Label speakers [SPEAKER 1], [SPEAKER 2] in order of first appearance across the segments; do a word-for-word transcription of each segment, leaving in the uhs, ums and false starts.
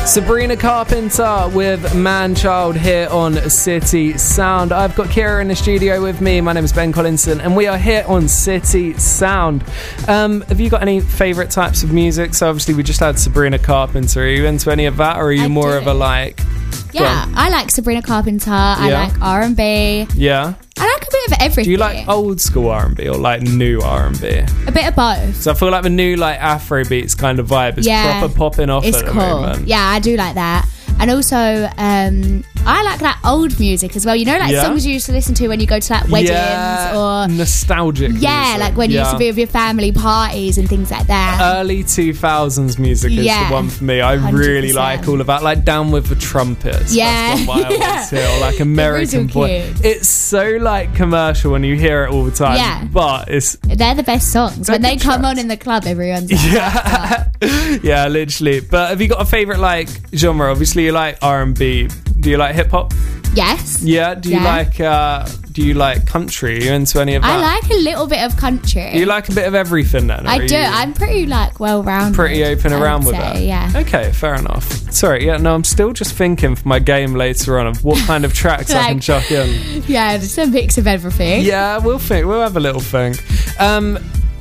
[SPEAKER 1] Sabrina Carpenter with Man-Child here on City Sound. I've got Kira in the studio with me. My name is Ben Collinson, and we are here on City Sound. Um, have you got any favourite types of music? So obviously we just had Sabrina Carpenter. Are you into any of that, or are you
[SPEAKER 2] I
[SPEAKER 1] more
[SPEAKER 2] do.
[SPEAKER 1] of a like...
[SPEAKER 2] Yeah, I like Sabrina Carpenter. I
[SPEAKER 1] Yeah.
[SPEAKER 2] like R and B.
[SPEAKER 1] Yeah?
[SPEAKER 2] I like a bit of everything.
[SPEAKER 1] Do you like old school R and B or like new R and B?
[SPEAKER 2] A bit of both.
[SPEAKER 1] So I feel like the new like Afro beats kind of vibe is
[SPEAKER 2] Yeah.
[SPEAKER 1] proper popping off
[SPEAKER 2] It's
[SPEAKER 1] at the
[SPEAKER 2] cool.
[SPEAKER 1] moment.
[SPEAKER 2] Yeah, I do like that. And also, um, I like that old music as well. You know, like
[SPEAKER 1] Yeah.
[SPEAKER 2] songs you used to listen to when you go to like weddings
[SPEAKER 1] Yeah,
[SPEAKER 2] or
[SPEAKER 1] nostalgic
[SPEAKER 2] yeah,
[SPEAKER 1] music.
[SPEAKER 2] like when you used
[SPEAKER 1] Yeah.
[SPEAKER 2] to be with your family parties and things like that.
[SPEAKER 1] Early two thousands music is
[SPEAKER 2] Yeah.
[SPEAKER 1] the one for me. I
[SPEAKER 2] one hundred
[SPEAKER 1] really
[SPEAKER 2] percent.
[SPEAKER 1] like all of that, like Down with the Trumpets.
[SPEAKER 2] Yeah.
[SPEAKER 1] That's one I always
[SPEAKER 2] Yeah.
[SPEAKER 1] hear, or like American
[SPEAKER 2] They're
[SPEAKER 1] Boy.
[SPEAKER 2] really cute.
[SPEAKER 1] It's so like commercial when you hear it all the time.
[SPEAKER 2] Yeah.
[SPEAKER 1] But it's
[SPEAKER 2] They're the best songs.
[SPEAKER 1] They're
[SPEAKER 2] When they
[SPEAKER 1] good
[SPEAKER 2] come
[SPEAKER 1] tracks.
[SPEAKER 2] on in the club, everyone's like,
[SPEAKER 1] yeah, yeah, literally. But have you got a favorite like genre? Obviously, you like R and B. Do you like hip hop?
[SPEAKER 2] yes.
[SPEAKER 1] Yeah. Do you
[SPEAKER 2] Yeah.
[SPEAKER 1] like uh, Do you like country? Are you into any of that?
[SPEAKER 2] I like a little bit of country.
[SPEAKER 1] Do you like a bit of everything then? or
[SPEAKER 2] I
[SPEAKER 1] are
[SPEAKER 2] do.
[SPEAKER 1] you
[SPEAKER 2] I'm pretty like well rounded.
[SPEAKER 1] pretty open
[SPEAKER 2] I
[SPEAKER 1] around
[SPEAKER 2] would
[SPEAKER 1] with
[SPEAKER 2] say,
[SPEAKER 1] it?
[SPEAKER 2] Yeah.
[SPEAKER 1] Okay, fair enough. Sorry, yeah, no, I'm still just thinking for my game later on of what kind of tracks I can
[SPEAKER 2] Like-
[SPEAKER 1] chuck in.
[SPEAKER 2] Yeah, just a mix of everything.
[SPEAKER 1] Yeah, we'll think. We'll have a little think. Um,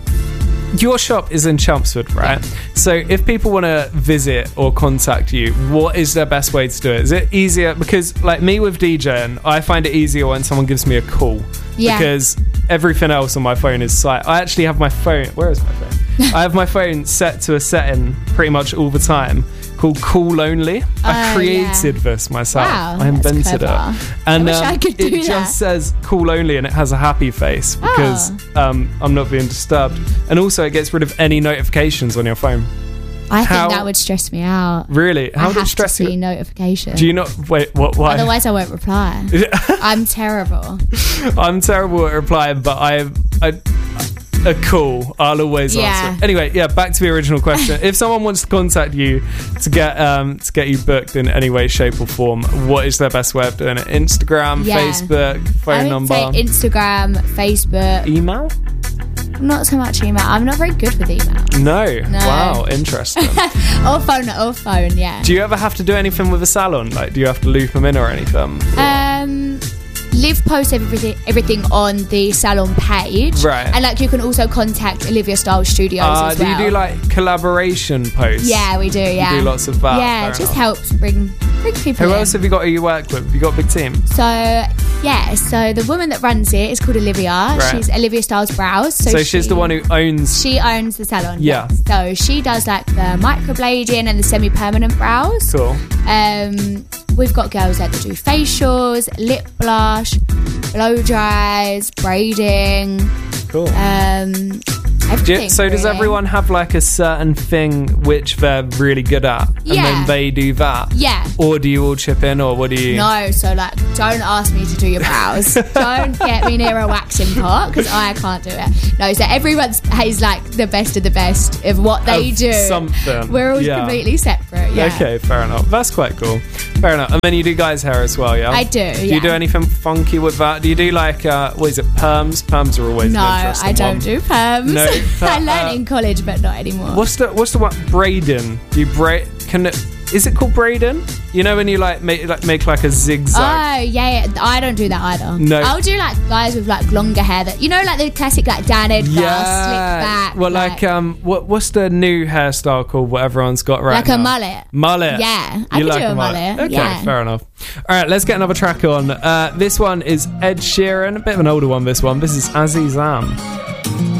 [SPEAKER 1] your shop is in Chelmsford, right? So if people want to visit or contact you, what is their best way to do it? Is it easier? Because like me with DJing, I find it easier when someone gives me a call.
[SPEAKER 2] Yeah.
[SPEAKER 1] Because everything else on my phone is silent. I actually have my phone... Where is my phone? I have my phone set to a setting pretty much all the time called Call Only. I
[SPEAKER 2] Oh,
[SPEAKER 1] created
[SPEAKER 2] yeah.
[SPEAKER 1] this myself.
[SPEAKER 2] Wow,
[SPEAKER 1] I
[SPEAKER 2] that's
[SPEAKER 1] invented
[SPEAKER 2] clever.
[SPEAKER 1] it. And
[SPEAKER 2] I wish
[SPEAKER 1] um,
[SPEAKER 2] I could do
[SPEAKER 1] it
[SPEAKER 2] that.
[SPEAKER 1] just says Call Only and it has a happy face because
[SPEAKER 2] Oh.
[SPEAKER 1] um, I'm not being disturbed. And also it gets rid of any notifications on your phone.
[SPEAKER 2] I think
[SPEAKER 1] How-
[SPEAKER 2] that would stress me out.
[SPEAKER 1] Really? How
[SPEAKER 2] I
[SPEAKER 1] does it
[SPEAKER 2] have
[SPEAKER 1] stress
[SPEAKER 2] to see
[SPEAKER 1] you?
[SPEAKER 2] notifications.
[SPEAKER 1] Do you not... Wait, what? Why?
[SPEAKER 2] Otherwise, I won't reply. I'm terrible.
[SPEAKER 1] I'm terrible at replying, but I... I a call. I'll always
[SPEAKER 2] Yeah.
[SPEAKER 1] answer. Anyway, yeah, back to the original question. If someone wants to contact you to get um to get you booked in any way, shape or form, what is their best way of doing it? Instagram,
[SPEAKER 2] Yeah.
[SPEAKER 1] Facebook, phone
[SPEAKER 2] I would
[SPEAKER 1] number,
[SPEAKER 2] say Instagram, Facebook.
[SPEAKER 1] email?
[SPEAKER 2] Not so much email. I'm not very good with email.
[SPEAKER 1] No.
[SPEAKER 2] No.
[SPEAKER 1] Wow, interesting.
[SPEAKER 2] Or phone. Or phone. Yeah.
[SPEAKER 1] Do you ever have to do anything with a salon? Like, do you have to loop them in or anything?
[SPEAKER 2] Um, Liv posts everything everything on the salon page,
[SPEAKER 1] Right.
[SPEAKER 2] And like you can also contact Olivia Style Studios
[SPEAKER 1] Uh,
[SPEAKER 2] as
[SPEAKER 1] do
[SPEAKER 2] well.
[SPEAKER 1] you do like collaboration posts?
[SPEAKER 2] Yeah, we do. Yeah,
[SPEAKER 1] You do lots of that.
[SPEAKER 2] Yeah,
[SPEAKER 1] fair
[SPEAKER 2] it just
[SPEAKER 1] enough.
[SPEAKER 2] helps bring bring people
[SPEAKER 1] Who
[SPEAKER 2] in.
[SPEAKER 1] else have you got who you work with? Have you got a big team?
[SPEAKER 2] So yeah, so the woman that runs it is called Olivia.
[SPEAKER 1] Right.
[SPEAKER 2] She's Olivia Styles Brows. So,
[SPEAKER 1] So,
[SPEAKER 2] she,
[SPEAKER 1] she's the one who owns...
[SPEAKER 2] She owns the salon.
[SPEAKER 1] Yeah.
[SPEAKER 2] yes. So she does like the microblading and the semi-permanent brows.
[SPEAKER 1] Cool.
[SPEAKER 2] Um, we've got girls that do facials, lip blush, blow dries, braiding,
[SPEAKER 1] Cool.
[SPEAKER 2] um,
[SPEAKER 1] Do you-
[SPEAKER 2] everything.
[SPEAKER 1] so does
[SPEAKER 2] really.
[SPEAKER 1] everyone have like a certain thing which they're really good at and
[SPEAKER 2] Yeah.
[SPEAKER 1] then they do that?
[SPEAKER 2] Yeah.
[SPEAKER 1] Or do you all chip in or what do you...
[SPEAKER 2] No, so like, don't ask me to do your brows. Don't get me near a waxing pot because I can't do it. No, so everyone is like the best of the best of what they
[SPEAKER 1] Of
[SPEAKER 2] do.
[SPEAKER 1] something.
[SPEAKER 2] We're all
[SPEAKER 1] Yeah.
[SPEAKER 2] completely separate. Yeah.
[SPEAKER 1] Okay, fair enough. That's quite cool. Fair enough. And then you do guys' hair as well, yeah?
[SPEAKER 2] I do,
[SPEAKER 1] Do
[SPEAKER 2] yeah.
[SPEAKER 1] you do anything funky with that? Do you do like, uh, what is it, perms? Perms are always
[SPEAKER 2] No,
[SPEAKER 1] an interesting
[SPEAKER 2] I don't
[SPEAKER 1] one.
[SPEAKER 2] do perms.
[SPEAKER 1] No,
[SPEAKER 2] I
[SPEAKER 1] per-
[SPEAKER 2] learned
[SPEAKER 1] uh,
[SPEAKER 2] in college, but not anymore.
[SPEAKER 1] What's the what's the one braiding? Do you braid? Can it? Is it called braiding? You know when you like make like make like a zigzag.
[SPEAKER 2] Oh yeah, yeah, I don't do that either.
[SPEAKER 1] No.
[SPEAKER 2] I'll do like guys with like longer hair that you know, like the classic like Dan Edgar, slick back.
[SPEAKER 1] Well, like, um, what what's the new hairstyle called? What everyone's got right
[SPEAKER 2] Like
[SPEAKER 1] now?
[SPEAKER 2] a mullet.
[SPEAKER 1] Mullet.
[SPEAKER 2] Yeah, I
[SPEAKER 1] You
[SPEAKER 2] can
[SPEAKER 1] like
[SPEAKER 2] do a mullet,
[SPEAKER 1] Okay,
[SPEAKER 2] yeah.
[SPEAKER 1] fair enough. All right, let's get another track on. Uh, this one is Ed Sheeran, a bit of an older one. This one. This is Aziz Am.